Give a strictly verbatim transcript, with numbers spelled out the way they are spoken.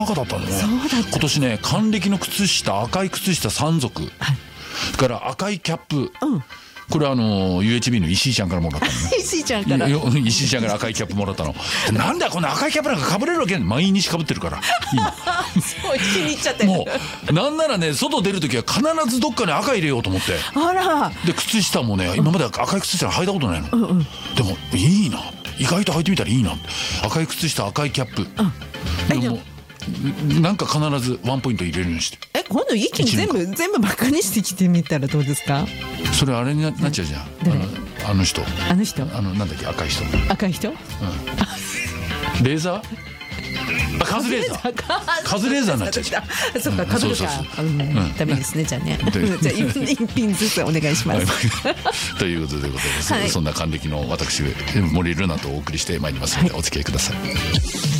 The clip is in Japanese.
赤だったのね。 そうだった。 今年ね還暦の靴下、赤い靴下さんぞく、はい、から赤いキャップ、うん、これはあの ユーエイチビー の石井ちゃんからもらったのね。 石井ちゃんから石井ちゃんから赤いキャップもらったの。なんだこんな赤いキャップなんかかぶれるわけない。毎日かぶってるから今そう気に入っちゃってる。 もうなんならね外出るときは必ずどっかに赤入れようと思って。 あら。 で靴下もね今まで赤い靴下履いたことないの、うんうん、でもいいな、意外と履いてみたらいいな。赤い靴下、赤いキャップ、うん、でもなんか必ずワンポイント入れるようにして。 え今度一気に全部全部バカにしてきてみたらどうですか。 それあれに な, なっちゃうじゃん、あの、あの人あの人あのなんだっけ赤い人赤い人、うん、 レーザーあカズレーザーカズレーザーになっちゃうじゃん。 そうか、カズレーザーダメですね。じゃあねじゃあ一品ずつお願いしますということでございます、はい、そんな還暦の私森瑠奈とお送りしてまいりますので、はい、お付き合いください。